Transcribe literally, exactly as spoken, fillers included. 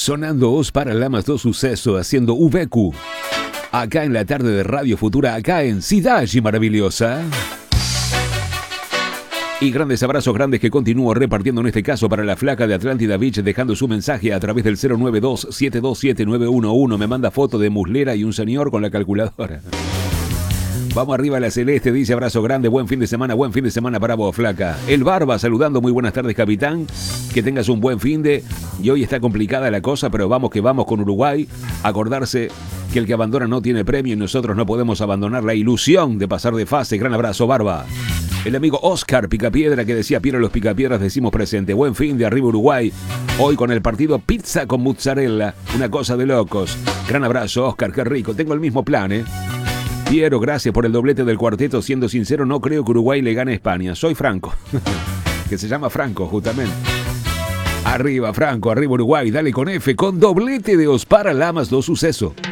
Sonando Os para Lamas do Suceso, haciendo V Q. Acá en la tarde de Radio Futura, acá en Cidade Maravillosa. Y grandes abrazos grandes que continúo repartiendo en este caso para la flaca de Atlántida Beach, dejando su mensaje a través del cero nueve dos, siete dos siete, nueve uno uno. Me manda foto de muslera y un señor con la calculadora. Vamos arriba a la Celeste, dice abrazo grande, buen fin de semana, buen fin de semana para vos, flaca. El Barba saludando, muy buenas tardes, capitán. Que tengas un buen fin de... Y hoy está complicada la cosa, pero vamos que vamos con Uruguay. Acordarse que el que abandona no tiene premio y nosotros no podemos abandonar la ilusión de pasar de fase. Gran abrazo, Barba. El amigo Oscar Picapiedra que decía, Piero los Picapiedras, decimos presente. Buen fin de arriba Uruguay. Hoy con el partido pizza con mozzarella. Una cosa de locos. Gran abrazo, Oscar, qué rico. Tengo el mismo plan, ¿eh? Piero, gracias por el doblete del cuarteto. Siendo sincero, no creo que Uruguay le gane a España. Soy Franco. Que se llama Franco, justamente. Arriba, Franco, arriba Uruguay. Dale con F, con doblete de Os para Lamas do Suceso.